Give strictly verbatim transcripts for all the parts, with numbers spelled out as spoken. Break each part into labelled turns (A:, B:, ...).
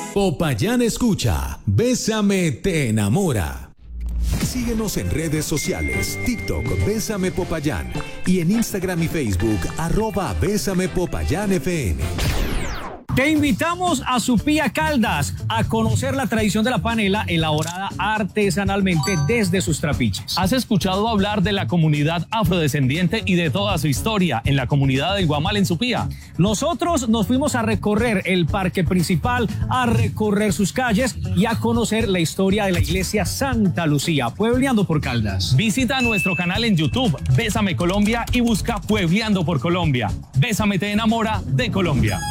A: Popayán escucha, Bésame te enamora. Síguenos en redes sociales, TikTok, Bésame Popayán, y en Instagram y Facebook, arroba Bésame Popayán F M.
B: Te invitamos a Supía Caldas a conocer la tradición de la panela elaborada artesanalmente desde sus trapiches.
C: ¿Has escuchado hablar de la comunidad afrodescendiente y de toda su historia en la comunidad del Guamal en Supía?
B: Nosotros nos fuimos a recorrer el parque principal, a recorrer sus calles y a conocer la historia de la iglesia Santa Lucía, Puebleando por Caldas.
C: Visita nuestro canal en YouTube, Bésame Colombia, y busca Puebleando por Colombia. Bésame te enamora de Colombia.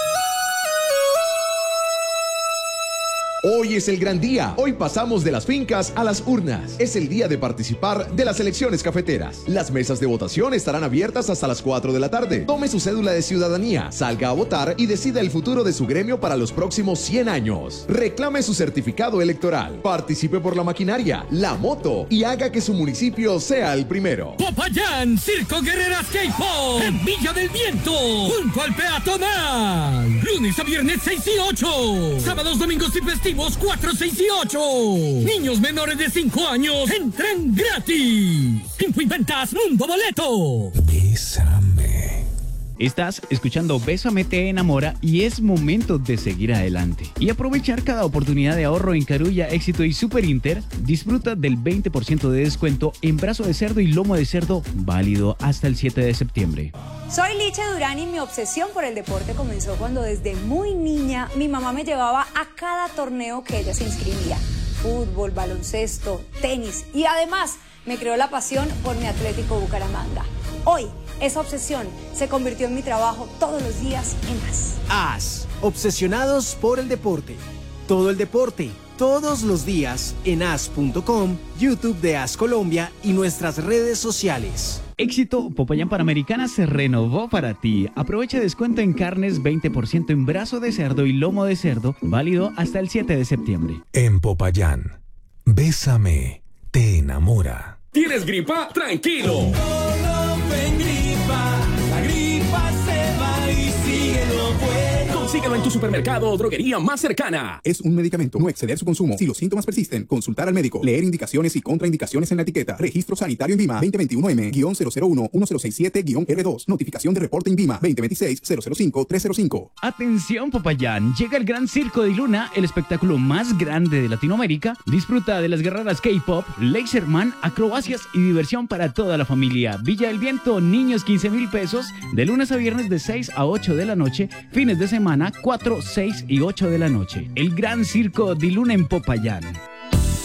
D: Hoy es el gran día. Hoy pasamos de las fincas a las urnas. Es el día de participar de las elecciones cafeteras. Las mesas de votación estarán abiertas hasta las cuatro de la tarde. Tome su cédula de ciudadanía, salga a votar y decida el futuro de su gremio para los próximos cien años. Reclame su certificado electoral. Participe por la maquinaria, la moto y haga que su municipio sea el primero.
E: Popayán, Circo Guerreras K-Pop, en Villa del Viento, junto al peatonal. Lunes a viernes seis y ocho. Sábados, domingos y festivos cuatro, seis y ocho. Niños menores de cinco años entran gratis. Info y ventas Mundo Boleto.
A: Bésame.
F: Estás escuchando Bésame te enamora y es momento de seguir adelante y aprovechar cada oportunidad de ahorro en Carulla, Éxito y Super Inter. Disfruta del veinte por ciento de descuento en brazo de cerdo y lomo de cerdo, válido hasta el siete de septiembre.
G: Soy Liche Durán y mi obsesión por el deporte comenzó cuando desde muy niña mi mamá me llevaba a cada torneo que ella se inscribía. Fútbol, baloncesto, tenis y además me creó la pasión por mi Atlético Bucaramanga. Hoy esa obsesión se convirtió en mi trabajo todos los días en A S.
H: A S, obsesionados por el deporte. Todo el deporte, todos los días en A S punto com, YouTube de A S Colombia y nuestras redes sociales.
F: Éxito, Popayán Panamericana se renovó para ti. Aprovecha descuento en carnes, veinte por ciento en brazo de cerdo y lomo de cerdo, válido hasta el siete de septiembre.
A: En Popayán, Bésame te enamora.
E: ¿Tienes gripa? Tranquilo. La gripa se va y sigue lo bueno. Consíguelo en tu supermercado o droguería más cercana.
I: Es un medicamento. No exceder su consumo. Si los síntomas persisten, consultar al médico. Leer indicaciones y contraindicaciones en la etiqueta. Registro sanitario INVIMA veinte veintiuno M cero cero uno uno cero seis siete R dos. Notificación de reporte INVIMA veinte veintiséis cero cero cinco tres cero cinco.
F: Atención Popayán, llega el Gran Circo de Luna, el espectáculo más grande de Latinoamérica. Disfruta de las guerreras K-Pop, Laserman, acrobacias y diversión para toda la familia. Villa del Viento, niños quince mil pesos, de lunes a viernes de seis a ocho de la noche, fines de semana cuatro, seis y ocho de la noche. El Gran Circo de Luna en Popayán.